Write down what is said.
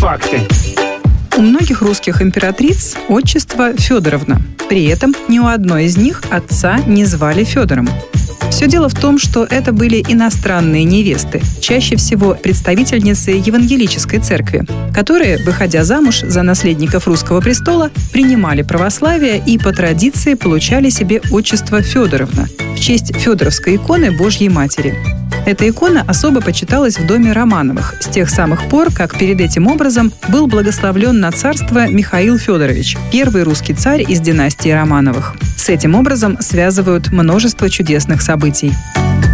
Факты. У многих русских императриц отчество Федоровна. При этом ни у одной из них отца не звали Федором. Все дело в том, что это были иностранные невесты, чаще всего представительницы Евангелической церкви, которые, выходя замуж за наследников русского престола, принимали православие и по традиции получали себе отчество Федоровна в честь Федоровской иконы Божьей Матери. Эта икона особо почиталась в доме Романовых с тех самых пор, как перед этим образом был благословлен на царство Михаил Федорович, первый русский царь из династии Романовых. С этим образом связывают множество чудесных событий.